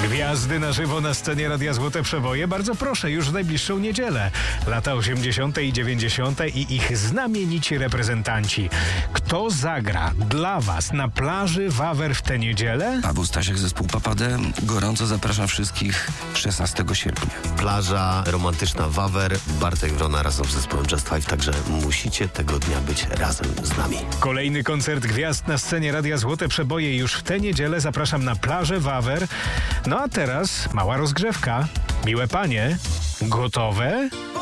Gwiazdy na żywo na scenie Radia Złote Przeboje. Bardzo proszę, już w najbliższą niedzielę. Lata 80. i 90. i ich znamienici reprezentanci. Kto zagra dla Was na plaży Wawer w tę niedzielę? Paweł Stasiak, zespół Papade. Gorąco zapraszam wszystkich 16 sierpnia. Plaża romantyczna Wawer, Bartek Wrona razem z zespołem Just Five, także musicie tego dnia być razem z nami. Kolejny koncert gwiazd na scenie Radia Złote Przeboje już w tę niedzielę. Zapraszam na plażę Wawer. No a teraz mała rozgrzewka. Miłe panie, gotowe?